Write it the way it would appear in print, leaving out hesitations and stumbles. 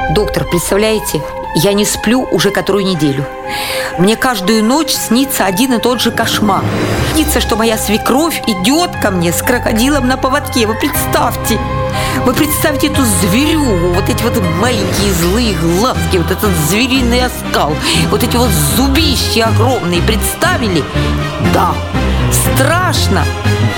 Доктор, представляете, я не сплю уже которую неделю. Мне каждую ночь снится один и тот же кошмар. Снится, что моя свекровь идет ко мне с крокодилом на поводке. Вы представьте эту зверюгу, вот эти вот маленькие злые глазки, вот этот звериный оскал, вот эти вот зубища огромные. Представили? Да, страшно.